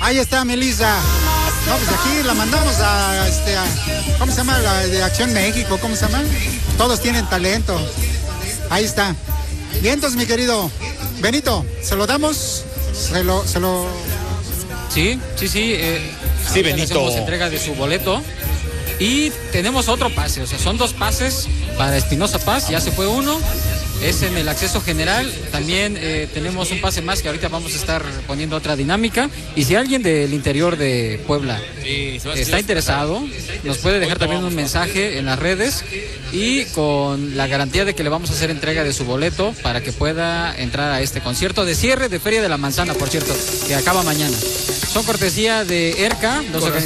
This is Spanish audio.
Ahí está Melissa. No, pues aquí la mandamos a ¿cómo se llama? La de Acción México, ¿cómo se llama? Todos tienen talento. Ahí está. Bien, entonces, mi querido Benito, ¿se lo damos? Se lo... Sí. Sí, Benito. Hacemos entrega de su boleto. Y tenemos otro pase, o sea, son 2 pases para Espinosa Paz, ya se fue uno, es en el acceso general, también tenemos un pase más que ahorita vamos a estar poniendo otra dinámica, y si alguien del interior de Puebla está interesado, nos puede dejar también un mensaje en las redes, y con la garantía de que le vamos a hacer entrega de su boleto para que pueda entrar a este concierto de cierre de Feria de la Manzana, por cierto, que acaba mañana. Son cortesía de ERCA,